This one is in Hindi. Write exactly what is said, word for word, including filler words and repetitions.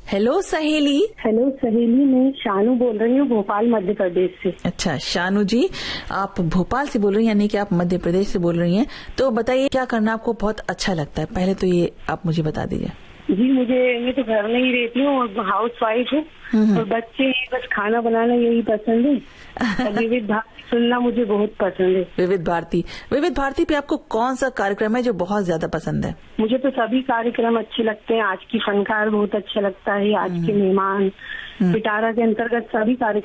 हेलो सहेली। हेलो सहेली, मैं शानू बोल रही हूँ भोपाल मध्य प्रदेश से। अच्छा शानू जी, आप भोपाल से बोल रही हैं, यानी कि आप मध्य प्रदेश से बोल रही हैं। तो बताइए क्या करना आपको बहुत अच्छा लगता है, पहले तो ये आप मुझे बता दीजिए। जी मुझे, मैं तो घर में ही रहती हूँ और हाउस वाइफ हूँ और बच्चे हैं, बस खाना बनाना यही पसंद है। विविध भारती सुनना मुझे बहुत पसंद है। विविध भारती विविध भारती पे आपको कौन सा कार्यक्रम है जो बहुत ज्यादा पसंद है? मुझे तो सभी कार्यक्रम अच्छे लगते हैं। आज की फनकार बहुत अच्छा लगता है, आज के मेहमान, पिटारा के अंतर्गत सभी कार्यक्रम